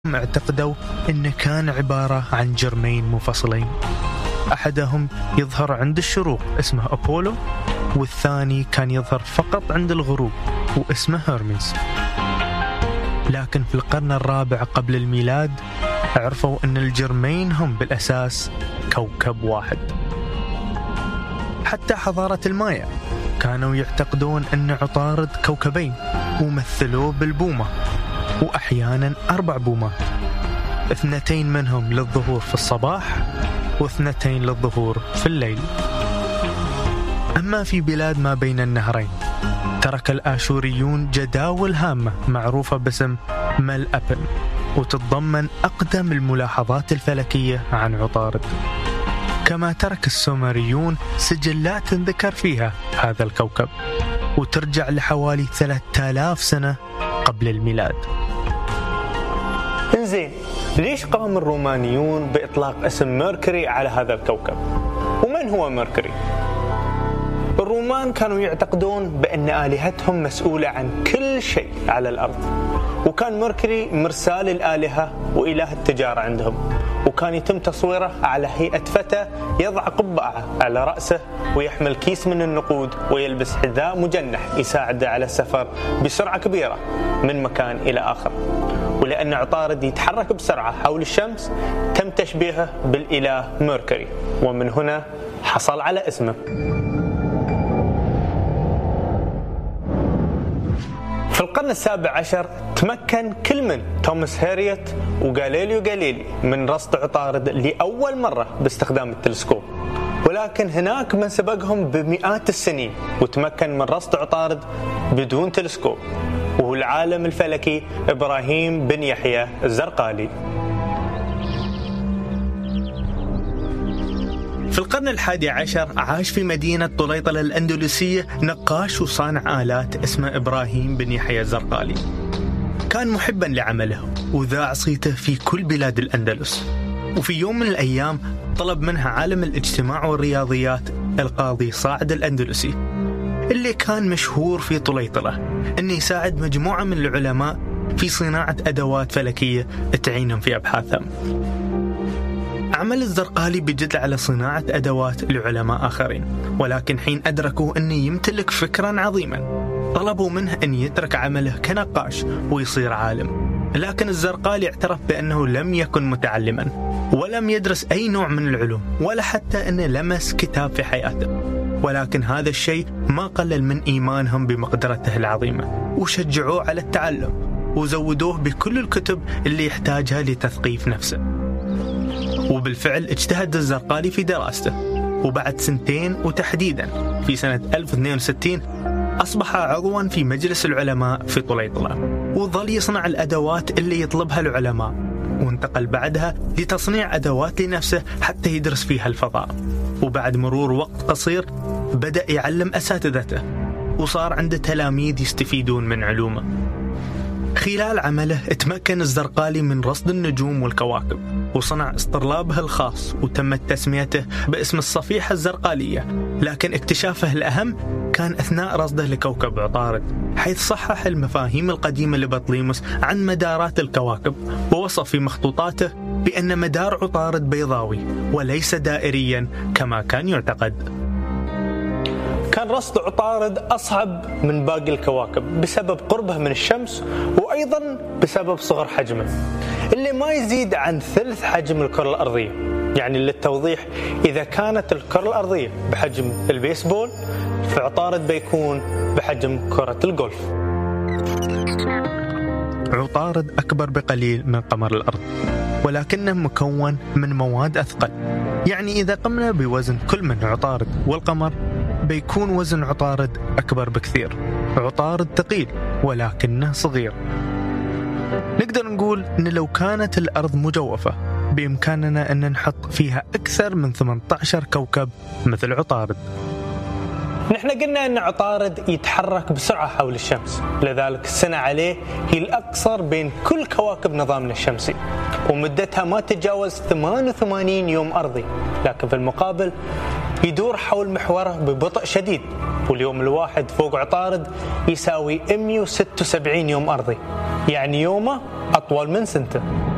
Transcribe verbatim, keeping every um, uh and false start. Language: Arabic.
اعتقدوا أنه كان عبارة عن جرمين منفصلين، أحدهم يظهر عند الشروق اسمه أبولو، والثاني كان يظهر فقط عند الغروب واسمه هيرميس. لكن في القرن الرابع قبل الميلاد عرفوا أن الجرمين هم بالأساس كوكب واحد. حتى حضارة المايا كانوا يعتقدون أن عطارد كوكبين ومثلوه بالبومة، وأحيانا أربع بومات، اثنتين منهم للظهور في الصباح واثنتين للظهور في الليل. أما في بلاد ما بين النهرين ترك الآشوريون جداول هامة معروفة باسم مل أبن، وتتضمن أقدم الملاحظات الفلكية عن عطارد، كما ترك السومريون سجلات ذكر فيها هذا الكوكب وترجع لحوالي ثلاثة آلاف سنة قبل الميلاد. إنزين، ليش قام الرومانيون بإطلاق اسم ميركوري على هذا الكوكب؟ ومن هو ميركوري؟ الرومان كانوا يعتقدون بأن آلهتهم مسؤولة عن كل شيء على الأرض، وكان ميركوري مرسال الآلهة وإله التجارة عندهم، وكان يتم تصويره على هيئة فتى يضع قبعة على رأسه ويحمل كيس من النقود ويلبس حذاء مجنح يساعده على السفر بسرعة كبيرة من مكان إلى آخر. ولأن عطارد يتحرك بسرعة حول الشمس تم تشبيهه بالإله ميركوري، ومن هنا حصل على اسمه. في القرن السابع عشر تمكن كل من توماس هاريت وغاليليو غاليلي من رصد عطارد لأول مرة باستخدام التلسكوب، ولكن هناك من سبقهم بمئات السنين وتمكن من رصد عطارد بدون تلسكوب، وهو العالم الفلكي إبراهيم بن يحيى الزرقالي. في القرن الحادي عشر عاش في مدينة طليطلة الأندلسية نقاش وصانع آلات اسمه إبراهيم بن يحيى الزرقالي. كان محبا لعمله وذاع صيته في كل بلاد الأندلس، وفي يوم من الأيام طلب منها عالم الاجتماع والرياضيات القاضي صاعد الأندلسي اللي كان مشهور في طليطلة أن يساعد مجموعة من العلماء في صناعة أدوات فلكية تعينهم في أبحاثهم. عمل الزرقالي بجد على صناعة أدوات لعلماء آخرين، ولكن حين أدركوا أنه يمتلك فكرا عظيما طلبوا منه أن يترك عمله كنقاش ويصير عالم. لكن الزرقالي اعترف بأنه لم يكن متعلما ولم يدرس أي نوع من العلوم، ولا حتى أنه لمس كتاب في حياته، ولكن هذا الشيء ما قلل من إيمانهم بمقدرته العظيمة، وشجعوه على التعلم وزودوه بكل الكتب اللي يحتاجها لتثقيف نفسه. وبالفعل اجتهد الزرقالي في دراسته، وبعد سنتين وتحديدا في سنة ألف واثنين وستين أصبح عضوا في مجلس العلماء في طليطلة، وظل يصنع الأدوات اللي يطلبها العلماء، وانتقل بعدها لتصنيع أدوات لنفسه حتى يدرس فيها الفضاء. وبعد مرور وقت قصير بدأ يعلم أساتذته، وصار عنده تلاميذ يستفيدون من علومه. خلال عمله تمكن الزرقالي من رصد النجوم والكواكب، وصنع اسطرلابه الخاص وتمت تسميته باسم الصفيحة الزرقالية. لكن اكتشافه الأهم كان أثناء رصده لكوكب عطارد، حيث صحح المفاهيم القديمة لبطليموس عن مدارات الكواكب، ووصف في مخطوطاته بأن مدار عطارد بيضاوي وليس دائريا كما كان يعتقد. كان رصد عطارد أصعب من باقي الكواكب بسبب قربه من الشمس، وأيضا بسبب صغر حجمه اللي ما يزيد عن ثلث حجم الكرة الأرضية. يعني للتوضيح، إذا كانت الكرة الأرضية بحجم البيسبول فعطارد بيكون بحجم كرة الجولف. عطارد أكبر بقليل من قمر الأرض، ولكنه مكون من مواد أثقل. يعني إذا قمنا بوزن كل من عطارد والقمر بيكون وزن عطارد أكبر بكثير. عطارد ثقيل ولكنه صغير. نقدر نقول أن لو كانت الأرض مجوفة بإمكاننا أن نحط فيها أكثر من ثمانية عشر كوكب مثل عطارد. نحن قلنا أن عطارد يتحرك بسرعة حول الشمس، لذلك السنة عليه هي الأقصر بين كل كواكب نظامنا الشمسي، ومدتها ما تتجاوز ثمانية وثمانين يوم أرضي. لكن في المقابل يدور حول محوره ببطء شديد، واليوم الواحد فوق عطارد يساوي مئة وستة وسبعين يوم أرضي، يعني يومه أطول من سنته.